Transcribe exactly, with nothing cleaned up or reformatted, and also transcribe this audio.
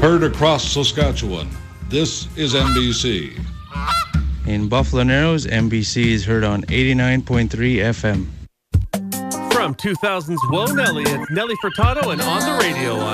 Heard across Saskatchewan, this is N B C. In Buffalo Narrows, N B C is heard on eighty-nine point three F M. From two thousand's Whoa Nelly, it's Nelly Furtado and On the Radio on